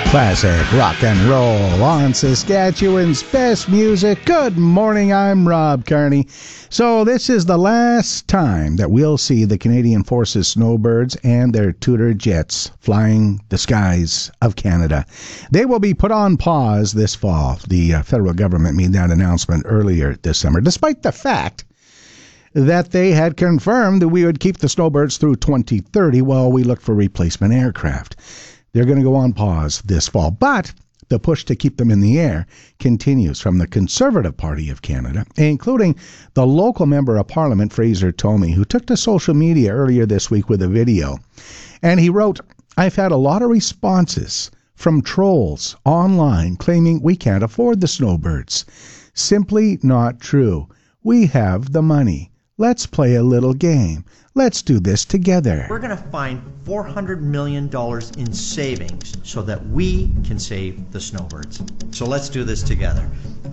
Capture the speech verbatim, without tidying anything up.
Classic rock and roll on Saskatchewan's best music. Good morning, I'm Rob Carney. So this is the last time that we'll see the Canadian Forces snowbirds and their Tudor jets flying the skies of Canada. They will be put on pause this fall. The uh, federal government made that announcement earlier this summer, despite the fact that they had confirmed that we would keep the snowbirds through twenty thirty while we look for replacement aircraft. They're going to go on pause this fall, but the push to keep them in the air continues from the Conservative Party of Canada, including the local member of Parliament, Fraser Tomey, who took to social media earlier this week with a video. And he wrote, "I've had a lot of responses from trolls online claiming we can't afford the snowbirds. Simply not true. We have the money. Let's play a little game. Let's do this together." We're going to find four hundred million dollars in savings so that we can save the snowbirds. So let's do this together.